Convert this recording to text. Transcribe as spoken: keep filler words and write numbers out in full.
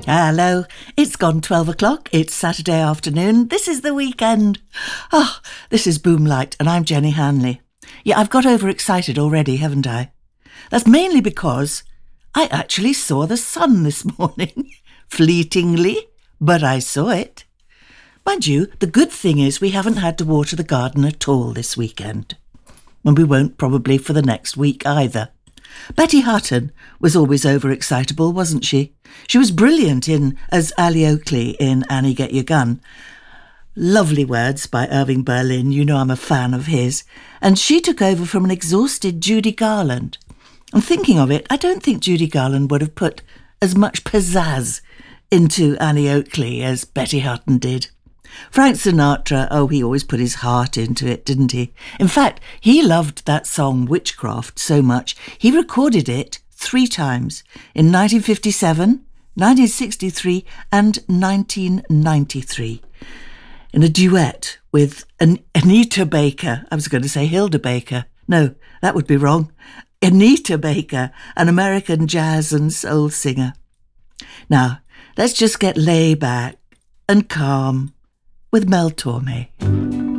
Hello, it's gone twelve o'clock, it's Saturday afternoon, this is the weekend. Oh, this is Boomlight and I'm Jenny Hanley. Yeah, I've got overexcited already, haven't I? That's mainly because I actually saw the sun this morning. Fleetingly, but I saw it. Mind you, the good thing is we haven't had to water the garden at all this weekend. And we won't probably for the next week either. Betty Hutton was always overexcitable, wasn't she? She was brilliant in as Ally Oakley in Annie Get Your Gun. Lovely words by Irving Berlin, you know I'm a fan of his. And she took over from an exhausted Judy Garland. And thinking of it, I don't think Judy Garland would have put as much pizzazz into Annie Oakley as Betty Hutton did. Frank Sinatra, oh, he always put his heart into it, didn't he? In fact, he loved that song Witchcraft so much, he recorded it three times, in nineteen fifty-seven, nineteen sixty-three and nineteen ninety-three, in a duet with An- Anita Baker. I was going to say Hilda Baker. No, that would be wrong. Anita Baker, an American jazz and soul singer. Now, let's just get laid back and calm with Mel Torme.